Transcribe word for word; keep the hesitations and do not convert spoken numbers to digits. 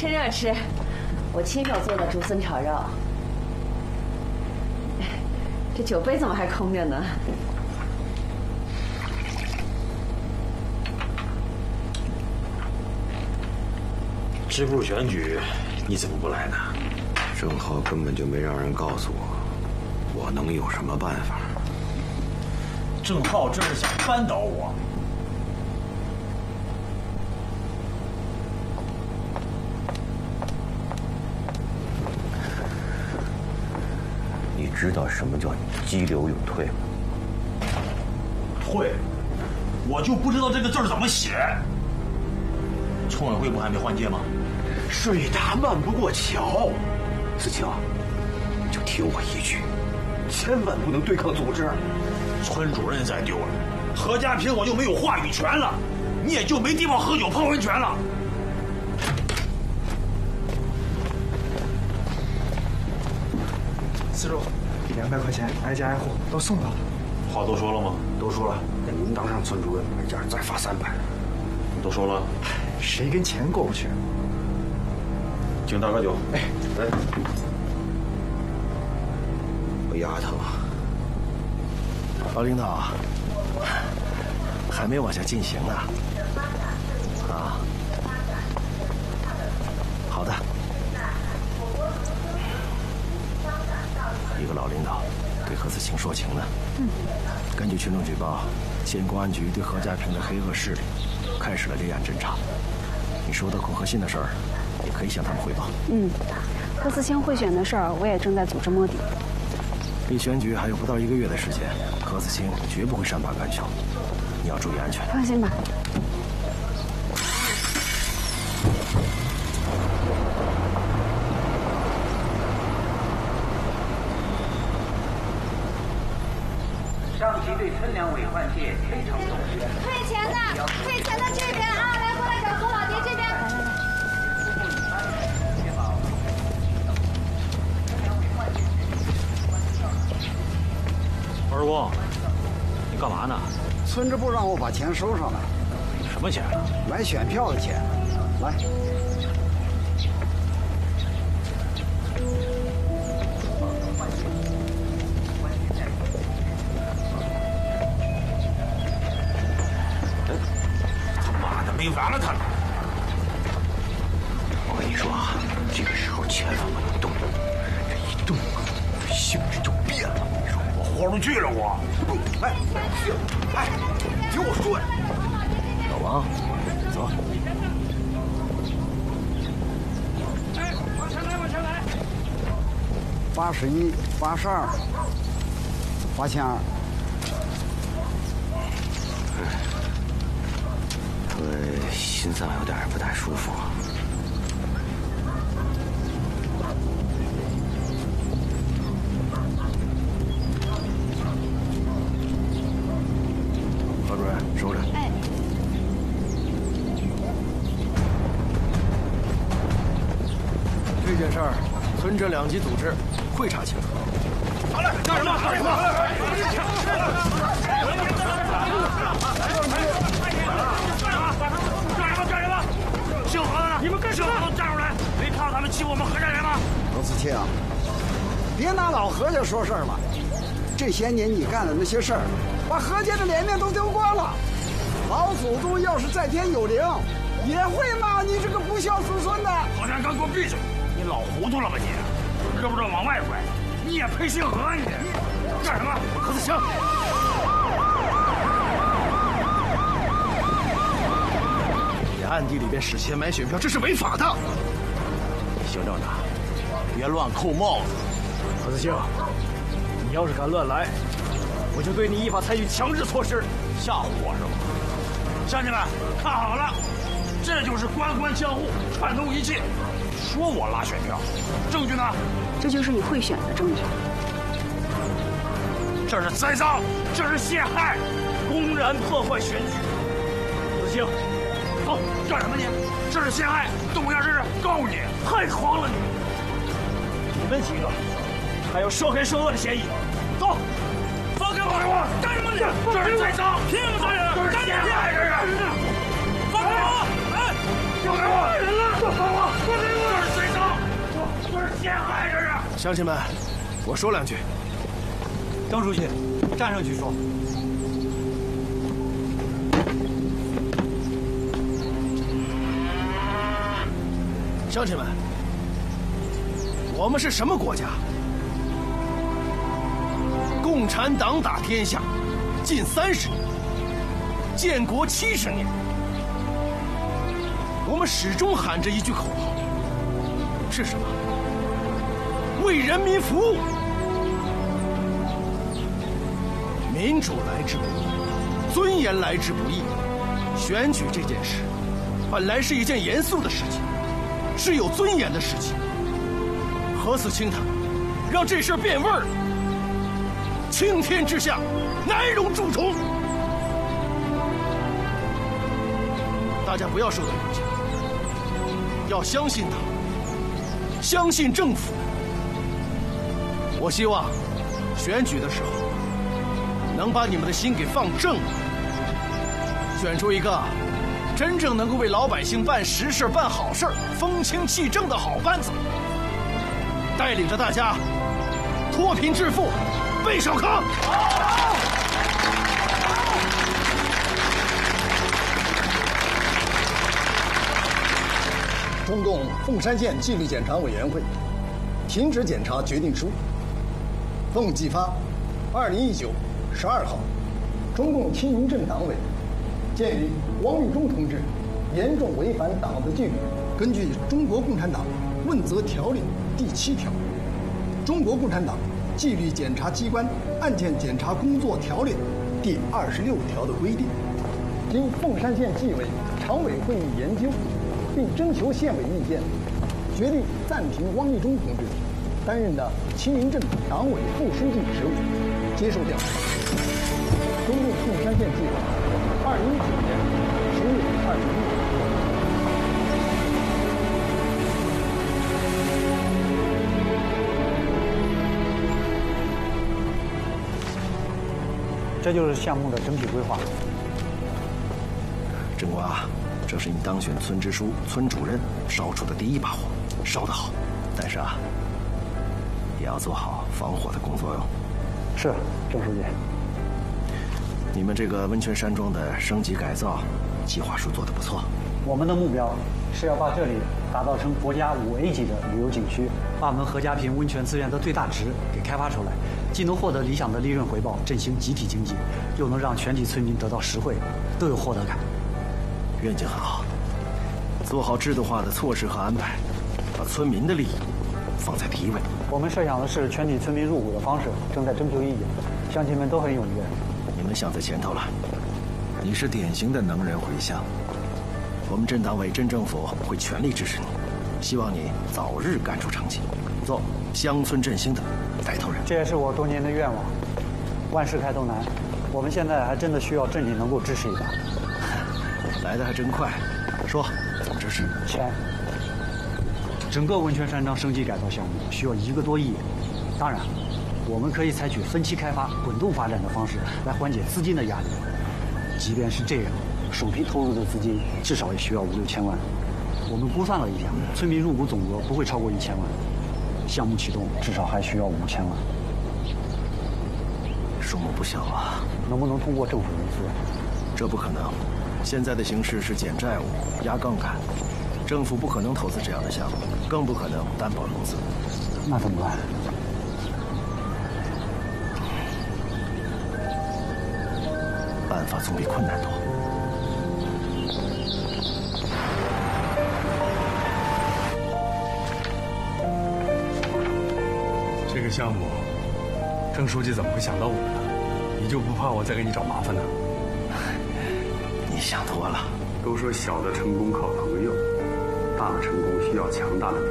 趁热吃，我亲手做的竹笋炒肉。这酒杯怎么还空着呢？ 支部选举，你怎么不来呢？ 郑浩根本就没让人告诉我，我能有什么办法？ 郑浩这是想扳倒我。 你知道什么叫激流勇退吗？ 退，我就不知道这个字怎么写。村委会不还没换届吗？ 水大漫不过桥，子清，就听我一句，千万不能对抗组织。 村主任再丢了，何家坪我就没有话语权了，你也就没地方喝酒泡温泉了。 四叔，两百块钱挨家挨户都送到了。 话都说了吗？ 都说了，等您当上村主任，每家再发三百。 你都说了， 谁跟钱过不去？ 敬大哥酒。 哎， 来，我丫头， 老领导，还没往下进行呢。啊，好的。一个老领导给何子清说情呢。嗯。根据群众举报，县公安局对何家坪的黑恶势力开始了立案侦查。你收到恐吓信的事儿，也可以向他们汇报。 嗯，何思清贿选的事儿，我也正在组织摸底。 离选举还有不到一个月的时间，何子清绝不会善罢甘休，你要注意安全。 放心吧。 上级对村粮委换届非常重视。 退钱的，退钱的这边啊，来过来找何老爹这边。 二公，你干嘛呢？ 村支部让我把钱收上来。 什么钱？ 买选票的钱。来。 他妈的，没完了他了！ 我跟你说啊，这个时候千万不能动，这一动啊，性质就变了。你说我豁出去了，我。 哎，哎，听我说呀。 老王，走。 哎，往前来，往前来。八十一，八十二，八千二。 我心脏有点不太舒服。 何主任，收着。 哎。 这件事儿，村镇两级组织会查清楚。 好了，干什么？干什么？干什么？姓何的呢？你们干什么？站出来！没看到他们欺负我们何家人吗？ 何子清，别拿老何家说事儿了。这些年你干的那些事儿，把何家的脸面都丢光了。老祖宗要是在天有灵，也会骂你这个不孝子孙的。 何山刚，给我闭嘴！你老糊涂了吧你？胳膊肘往外拐，你也配姓何？你干什么？何子清！ 你暗地里边使钱买选票，这是违法的。 行政长，别乱扣帽子。 何子清，你要是敢乱来，我就对你依法采取强制措施。 吓唬我是吗？乡亲们，看好了，这就是官官相护，串通一气。说我拉选票，证据呢？ 这就是你贿选的证据。 这是栽赃，这是陷害，公然破坏选举。何子清，走，干什么你？这是陷害，动不下试试，告你，太狂了你！你们几个还有涉黑涉恶的嫌疑，走，放开我！干什么你？这是栽赃，凭什么杀人？这是陷害，这是！放开我！哎，放开我！人了！放我！放开我！ 乡亲们，我说两句。 张书记，站上去说。 乡亲们，我们是什么国家？共产党打天下近三十年，建国七十年，我们始终喊着一句口号，是什么？为人民服务。民主来之不易，尊严来之不易。选举这件事，本来是一件严肃的事情，是有尊严的事情。何思清他让这事变味儿，青天之下难容蛀虫。大家不要受到影响，要相信他，相信政府。我希望选举的时候能把你们的心给放正了，选出一个真正能够为老百姓办实事、办好事、风清气正的好班子，带领着大家脱贫致富，背小康。 中共凤山县纪律检查委员会停止检查决定书，奉寄发二零一九十二号，中共青云镇党委鉴于汪玉忠同志严重违反党的纪律，根据《中国共产党问责条例》第七条，《中国共产党纪律检查机关案件检查工作条例》第二十六条的规定，经凤山县纪委常委会议研究，并征求县委意见，决定暂停汪玉忠同志担任的青云镇党委副书记职务，接受调查。中共凤山县纪委二零一九年十月二十一日。 这就是项目的整体规划。 郑瓜，这是你当选村支书、村主任烧出的第一把火，烧得好。但是啊，也要做好防火的工作哟。 是，郑书记。 你们这个温泉山庄的升级改造计划书做得不错。 我们的目标是要把这里打造成国家五 A 级的旅游景区，把我们何家坪温泉资源的最大值给开发出来，既能获得理想的利润回报，振兴集体经济，又能让全体村民得到实惠，都有获得感。 愿景很好，做好制度化的措施和安排，把村民的利益放在第一位。 我们设想的是全体村民入股的方式，正在征求意见，乡亲们都很踊跃。 你们想在前头了，你是典型的能人回乡。我们镇党委、镇政府会全力支持你，希望你早日干出成绩，做乡村振兴的带头人。 这也是我多年的愿望。万事开头难，我们现在还真的需要镇里能够支持一把。 来的还真快，说怎么支持？ 钱。整个温泉山庄升级改造项目需要一个多亿，当然，我们可以采取分期开发、滚动发展的方式来缓解资金的压力。即便是这样，首批投入的资金至少也需要五六千万。我们估算了一下，村民入股总额不会超过一千万，项目启动至少还需要五千万， 数目不小啊！ 能不能通过政府融资？ 这不可能。现在的形势是减债务、压杠杆，政府不可能投资这样的项目，更不可能担保融资。 那怎么办？ 办法总比困难多。 这个项目，郑书记怎么会想到我呢？你就不怕我再给你找麻烦呢？ 你想多了。 都说小的成功靠朋友，大的成功需要强大的